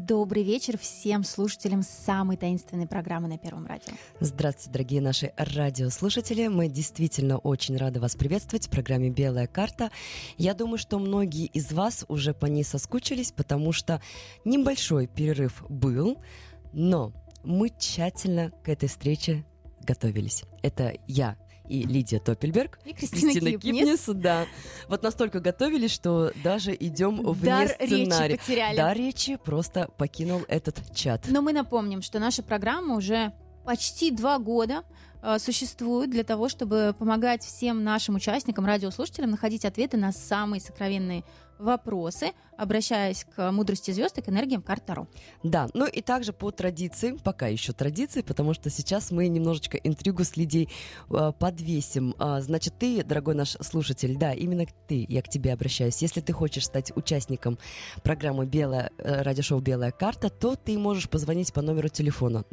Добрый вечер всем слушателям самой таинственной программы на Первом радио. Здравствуйте, дорогие наши радиослушатели. Мы действительно очень рады вас приветствовать в программе «Белая карта». Я думаю, что многие из вас уже по ней соскучились, потому что небольшой перерыв был, но мы тщательно к этой встрече готовились. Это я и Лидия Топпельберг, и Кристина Кипнис. Да. Вот настолько готовились, что даже идем вне сценария. Дар речи просто покинул этот чат. Но мы напомним, что наша программа уже почти 2 года существует для того, чтобы помогать всем нашим участникам, радиослушателям находить ответы на самые сокровенные вопросы, обращаясь к мудрости звезд и к энергиям карт Таро. Да, ну и также по традиции, пока еще традиции, потому что сейчас мы немножечко интригу с Лидией подвесим. Значит, ты, дорогой наш слушатель, да, именно ты, я к тебе обращаюсь. Если ты хочешь стать участником программы радиошоу «Белая карта», то ты можешь позвонить по номеру телефона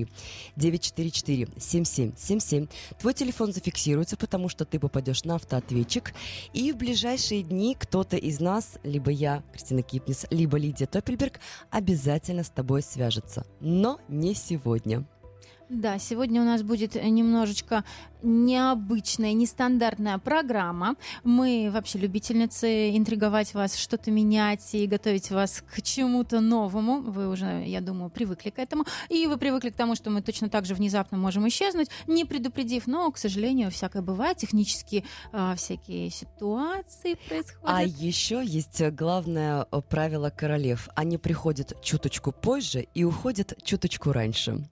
03-944-7777. Твой телефон зафиксируется, потому что ты попадешь на автоответчик, и в ближайшие дни кто-то из нас, либо я, Кристина Кипнис, либо Лидия Топпельберг, обязательно с тобой свяжется. Но не сегодня. Да, сегодня у нас будет немножечко необычная, нестандартная программа. Мы вообще любительницы интриговать вас, что-то менять и готовить вас к чему-то новому. Вы уже, я думаю, привыкли к этому. И вы привыкли к тому, что мы точно так же внезапно можем исчезнуть, не предупредив. Но, к сожалению, всякое бывает. Технически всякие ситуации происходят. А еще есть главное правило королев. Они приходят чуточку позже и уходят чуточку раньше.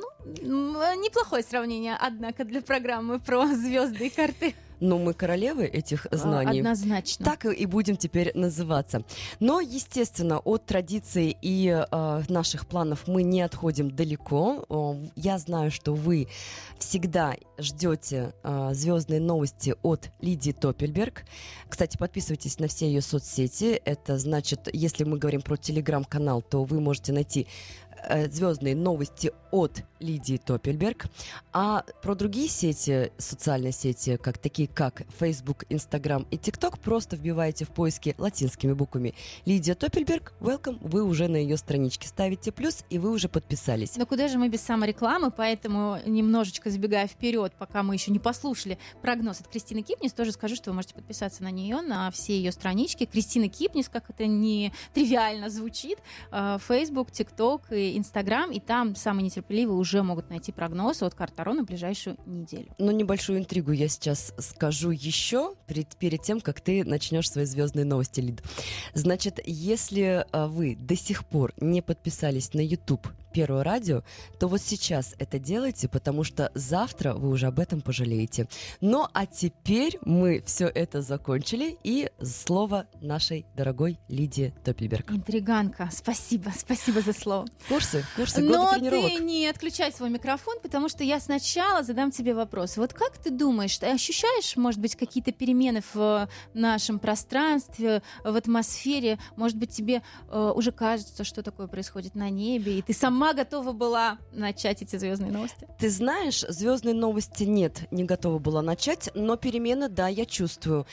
Неплохое сравнение, однако, для программы про звезды и карты. Но мы королевы этих знаний. Однозначно. Так и будем теперь называться. Но, естественно, от традиций и наших планов мы не отходим далеко. Я знаю, что вы всегда ждете звездные новости от Лидии Топпельберг. Кстати, подписывайтесь на все ее соцсети. Это значит, если мы говорим про телеграм-канал, то вы можете найти звездные новости от Лидии Топпельберг. А про другие сети, социальные сети, такие как Facebook, Instagram и TikTok, просто вбиваете в поиске латинскими буквами Лидия Топпельберг, welcome, вы уже на ее страничке ставите плюс, и вы уже подписались. Но куда же мы без саморекламы, поэтому немножечко забегая вперед, пока мы еще не послушали прогноз от Кристины Кипнис, тоже скажу, что вы можете подписаться на нее, на все ее странички. Кристина Кипнис, как это не тривиально звучит, Facebook, TikTok и Instagram, и там самые нетерпеливые уже могут найти прогноз от карт Таро на ближайшую неделю. Но небольшую интригу я сейчас скажу еще перед тем, как ты начнешь свои звездные новости, Лид. Значит, если вы до сих пор не подписались на YouTube Первого радио, то вот сейчас это делайте, потому что завтра вы уже об этом пожалеете. Ну, а теперь мы все это закончили, и слово нашей дорогой Лидии Топпельберг. Интриганка, спасибо за слово. Курсы, годы тренировок. Но ты не отключай свой микрофон, потому что я сначала задам тебе вопрос. Вот как ты думаешь, ты ощущаешь, может быть, какие-то перемены в нашем пространстве, в атмосфере? Может быть, тебе уже кажется, что такое происходит на небе, и ты сама готова была начать эти звездные новости? Ты знаешь, звездные новости не готова была начать, но перемены, да, я чувствую.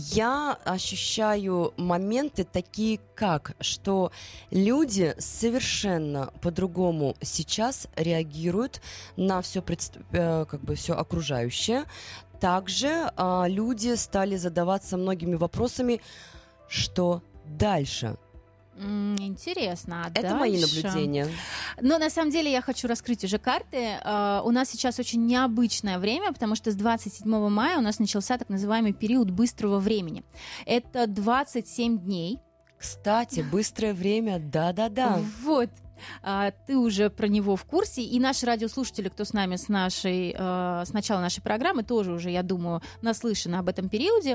Я ощущаю моменты такие, что люди совершенно по-другому сейчас реагируют на все все окружающее. Также люди стали задаваться многими вопросами, что дальше. Интересно. Это дальше? мои наблюдения. Но на самом деле я хочу раскрыть уже карты. У нас сейчас очень необычное время, потому что с 27 мая у нас начался так называемый период быстрого времени. Это 27 дней. Кстати, быстрое время, да-да-да. Вот. Ты уже про него в курсе, и наши радиослушатели, кто с нами с начала нашей программы, тоже уже, я думаю, наслышаны об этом периоде.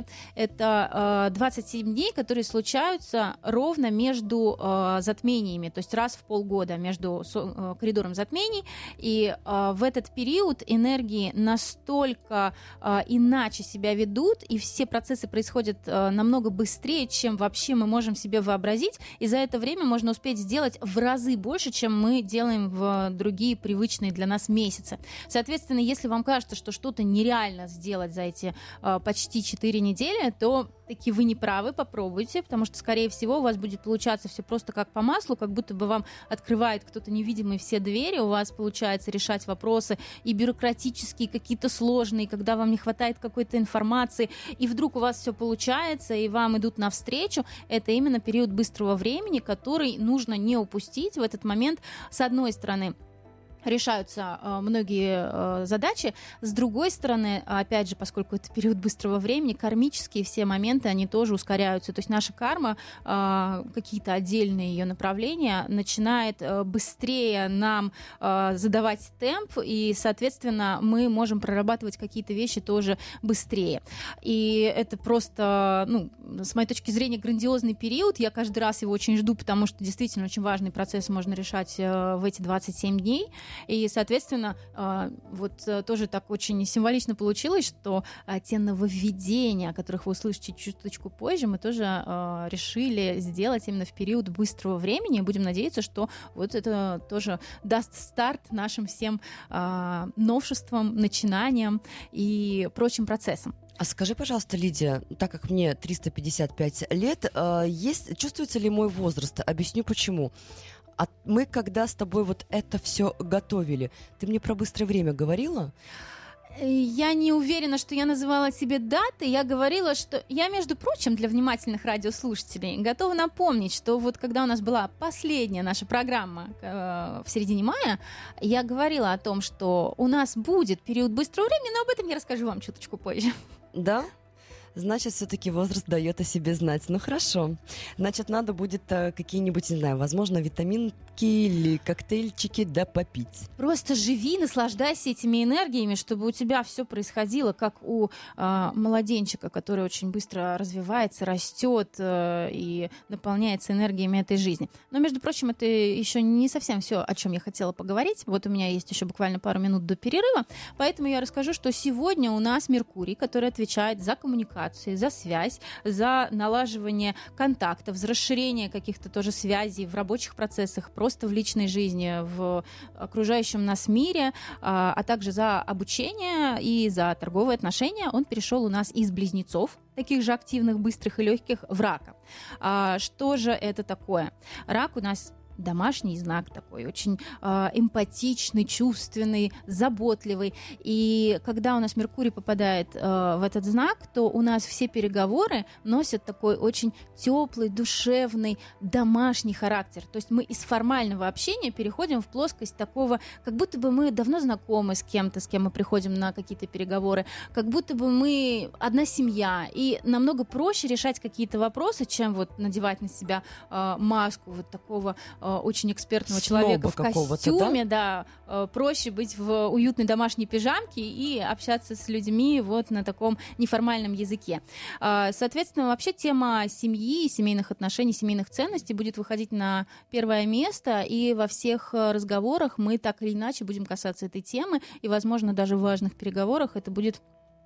Это 27 дней, которые случаются ровно между затмениями, то есть раз в полгода между коридором затмений, и в этот период энергии настолько иначе себя ведут, и все процессы происходят намного быстрее, чем вообще мы можем себе вообразить, и за это время можно успеть сделать в разы больше, чем мы делаем в другие привычные для нас месяцы. Соответственно, если вам кажется, что что-то нереально сделать за эти почти 4 недели, то таки вы не правы, попробуйте, потому что, скорее всего, у вас будет получаться все просто как по маслу, как будто бы вам открывает кто-то невидимый все двери, у вас получается решать вопросы и бюрократические, какие-то сложные, когда вам не хватает какой-то информации, и вдруг у вас все получается, и вам идут навстречу. Это именно период быстрого времени, который нужно не упустить в этот момент. С одной стороны, решаются многие задачи. С другой стороны, опять же, поскольку это период быстрого времени, кармические все моменты, они тоже ускоряются. То есть наша карма, какие-то отдельные ее направления, начинает быстрее нам задавать темп, и, соответственно, мы можем прорабатывать какие-то вещи тоже быстрее. И это просто, с моей точки зрения, грандиозный период. Я каждый раз его очень жду, потому что действительно очень важный процесс можно решать в эти 27 дней. И, соответственно, тоже так очень символично получилось, что те нововведения, о которых вы услышите чуточку позже, мы тоже решили сделать именно в период быстрого времени. И будем надеяться, что вот это тоже даст старт нашим всем новшествам, начинаниям и прочим процессам. А скажи, пожалуйста, Лидия, так как мне 355 лет, чувствуется ли мой возраст? Объясню, почему. А мы, когда с тобой вот это все готовили, ты мне про быстрое время говорила? Я не уверена, что я называла себе даты. Я говорила, что я, между прочим, для внимательных радиослушателей готова напомнить, что вот когда у нас была последняя наша программа в середине мая, я говорила о том, что у нас будет период быстрого времени, но об этом я расскажу вам чуточку позже. Да? Значит, все-таки возраст дает о себе знать. Ну, хорошо. Значит, надо будет какие-нибудь, не знаю, возможно, витаминки или коктейльчики попить. Просто живи, наслаждайся этими энергиями, чтобы у тебя все происходило, как у младенчика, который очень быстро развивается, растет и наполняется энергиями этой жизни. Но, между прочим, это еще не совсем все, о чем я хотела поговорить. Вот у меня есть еще буквально пару минут до перерыва, поэтому я расскажу, что сегодня у нас Меркурий, который отвечает за коммуникацию, за связь, за налаживание контактов, за расширение каких-то тоже связей в рабочих процессах, просто в личной жизни, в окружающем нас мире, а также за обучение и за торговые отношения. Он перешел у нас из Близнецов, таких же активных, быстрых и легких, в Рака. Что же это такое? Рак у нас домашний знак такой, очень эмпатичный, чувственный, заботливый. И когда у нас Меркурий попадает в этот знак, то у нас все переговоры носят такой очень теплый, душевный, домашний характер. То есть мы из формального общения переходим в плоскость такого, как будто бы мы давно знакомы с кем-то, с кем мы приходим на какие-то переговоры, как будто бы мы одна семья, и намного проще решать какие-то вопросы, чем вот надевать на себя маску вот такого очень экспертного человека в костюме, да, проще быть в уютной домашней пижамке и общаться с людьми вот на таком неформальном языке. Соответственно, вообще тема семьи, семейных отношений, семейных ценностей будет выходить на первое место, и во всех разговорах мы так или иначе будем касаться этой темы, и, возможно, даже в важных переговорах это будет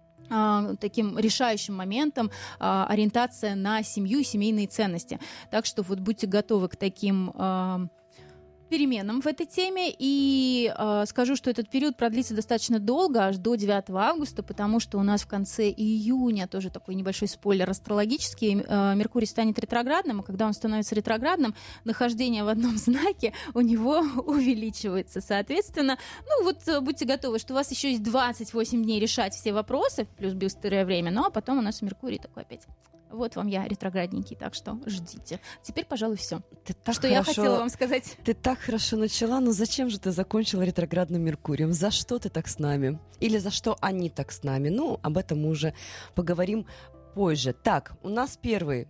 таким решающим моментом ориентация на семью и семейные ценности. Так что вот будьте готовы к таким переменам в этой теме, и скажу, что этот период продлится достаточно долго, аж до 9 августа, потому что у нас в конце июня, тоже такой небольшой спойлер астрологический, Меркурий станет ретроградным, а когда он становится ретроградным, нахождение в одном знаке у него увеличивается. Соответственно, будьте готовы, что у вас еще есть 28 дней решать все вопросы, плюс быстрое время, ну а потом у нас Меркурий такой опять. Вот вам я ретроградненький, так что ждите. Теперь, пожалуй, все. Я хотела вам сказать. Ты так хорошо начала, но зачем же ты закончила ретроградным Меркурием? За что ты так с нами? Или за что они так с нами? Об этом мы уже поговорим позже. Так, у нас первый,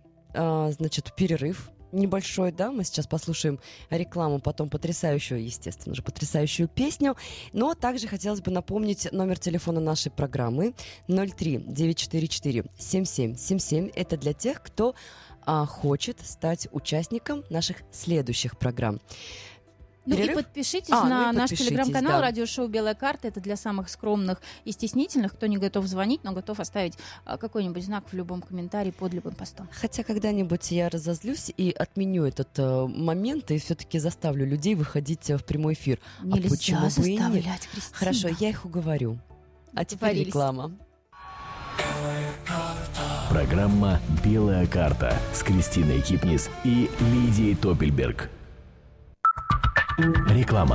перерыв. Небольшой, да, мы сейчас послушаем рекламу, потом потрясающую, естественно же, потрясающую песню, но также хотелось бы напомнить номер телефона нашей программы 03-944-7777, это для тех, кто хочет стать участником наших следующих программ. И подпишитесь на наш телеграм-канал, да. Радиошоу «Белая карта». Это для самых скромных и стеснительных, кто не готов звонить, но готов оставить какой-нибудь знак в любом комментарии под любым постом. Хотя когда-нибудь я разозлюсь и отменю этот момент, и все-таки заставлю людей выходить в прямой эфир. Нельзя заставлять, Кристина. Хорошо, я их уговорю. А теперь реклама. Программа «Белая карта» с Кристиной Кипнис и Лидией Топельберг. Реклама.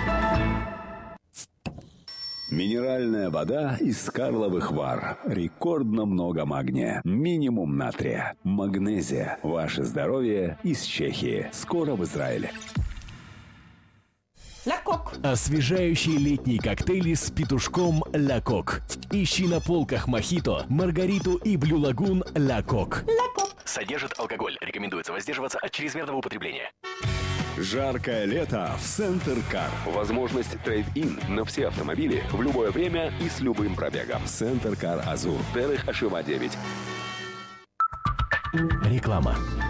Минеральная вода из Карловых Вар. Рекордно много магния. Минимум натрия. Магнезия. Ваше здоровье из Чехии. Скоро в Израиле. «Ля Кок». Освежающие летние коктейли с петушком «Ля Кок». Ищи на полках мохито, маргариту и блю лагун «Ля Кок». «Ля Кок». Содержит алкоголь. Рекомендуется воздерживаться от чрезмерного употребления. Жаркое лето в Центр Кар. Возможность трейд-ин на все автомобили в любое время и с любым пробегом. Центр Кар Азур. Дерих Ашива 9. Реклама.